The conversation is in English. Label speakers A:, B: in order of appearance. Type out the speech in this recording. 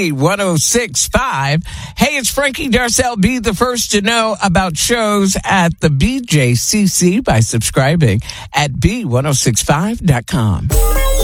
A: B1065. Hey, it's Frankie Darcell. Be the first to know about shows at the BJCC by subscribing at B1065.com.